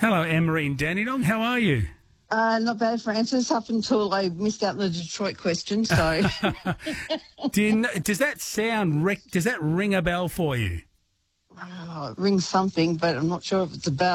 Hello, Anne-Marie and Dandenong. How are you? Not bad, Francis, up until I missed out on the Detroit question, so... Does that ring a bell for you? It rings something, but I'm not sure if it's a bell.